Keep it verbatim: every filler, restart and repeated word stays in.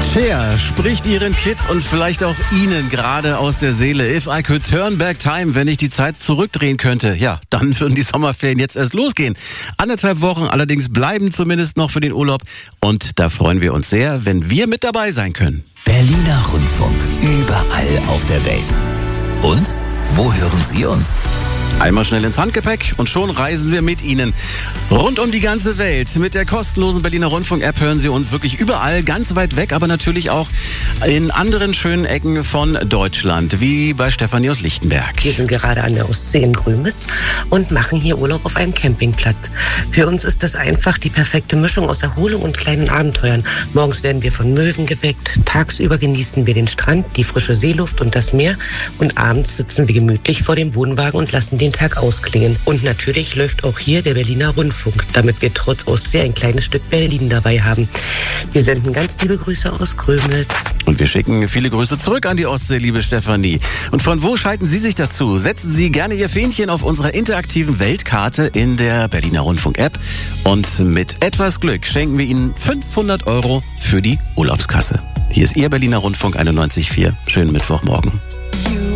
Cher spricht ihren Kids und vielleicht auch Ihnen gerade aus der Seele. If I could turn back time, wenn ich die Zeit zurückdrehen könnte, ja, dann würden die Sommerferien jetzt erst losgehen. Anderthalb Wochen allerdings bleiben zumindest noch für den Urlaub. Und da freuen wir uns sehr, wenn wir mit dabei sein können. Berliner Rundfunk, überall auf der Welt. Und wo hören Sie uns? Einmal schnell ins Handgepäck und schon reisen wir mit Ihnen rund um die ganze Welt. Mit der kostenlosen Berliner Rundfunk-App hören Sie uns wirklich überall, ganz weit weg, aber natürlich auch in anderen schönen Ecken von Deutschland, wie bei Stefanie aus Lichtenberg. Wir sind gerade an der Ostsee in Grömitz und machen hier Urlaub auf einem Campingplatz. Für uns ist das einfach die perfekte Mischung aus Erholung und kleinen Abenteuern. Morgens werden wir von Möwen geweckt, tagsüber genießen wir den Strand, die frische Seeluft und das Meer und abends sitzen wir gemütlich vor dem Wohnwagen und lassen den Tag ausklingen. Und natürlich läuft auch hier der Berliner Rundfunk, damit wir trotz Ostsee ein kleines Stück Berlin dabei haben. Wir senden ganz liebe Grüße aus Grömitz. Und wir schicken viele Grüße zurück an die Ostsee, liebe Stefanie. Und von wo schalten Sie sich dazu? Setzen Sie gerne Ihr Fähnchen auf unserer interaktiven Weltkarte in der Berliner Rundfunk-App. Und mit etwas Glück schenken wir Ihnen fünfhundert Euro für die Urlaubskasse. Hier ist Ihr Berliner Rundfunk einundneunzig Komma vier. Schönen Mittwochmorgen.